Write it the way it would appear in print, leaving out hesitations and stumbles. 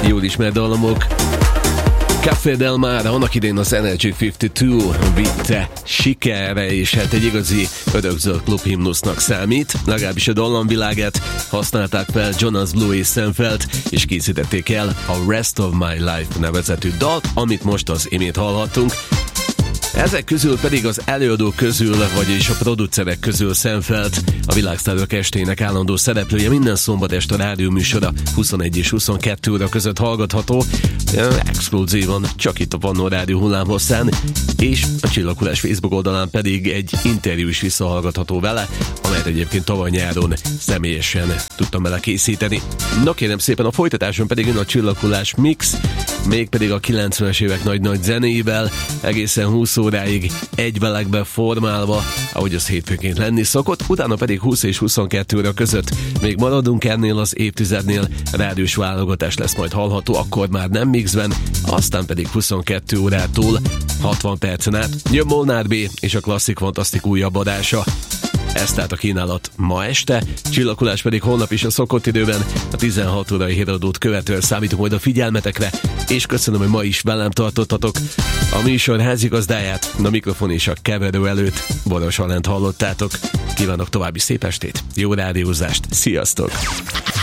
Jól ismert dallamok. Café Del Mar, annak idején az Energy 52 vitte sikerre, és hát egy igazi örökzöld klubhimnusznak számít. Legalábbis a dallamvilágát használták fel Jonas Blue és Sam Feld, és készítették el a Rest of My Life nevezetű dalt, amit most az imént hallhattunk. Ezek közül pedig az előadók közül, vagyis a producerek közül Sam Feld, a Világsztárok estének állandó szereplője, minden szombat este a rádióműsora 21 és 22 óra között hallgatható, exkluzívan csak itt a Pannó Rádió hullámhosszán, és a Csillaghullás Facebook oldalán pedig egy interjú is visszahallgatható vele, amelyet egyébként tavaly nyáron személyesen tudtam vele készíteni. Na kérem szépen, a folytatáson pedig jön a Csillaghullás mix, mégpedig a 90-es évek nagy-nagy zenéivel, egészen 20 óráig egy belegbe formálva, ahogy az hétfőként lenni szokott, utána pedig 20 és 22 óra között még maradunk ennél az évtizednél, rádiós válogatás lesz majd hallható, akkor már nem mixben, aztán pedig 22 órától 60 percen át jön Molnár B és a Klasszik Fantasztik újabb adása. Ez tehát a kínálat ma este, Csillaghullás pedig holnap is a szokott időben, a 16 órai híradót követően számítunk majd a figyelmetekre, és köszönöm, hogy ma is velem tartottatok. A műsor házigazdáját, a mikrofon és a keverő előtt Boros Alent hallottátok. Kívánok további szép estét, jó rádiózást, sziasztok!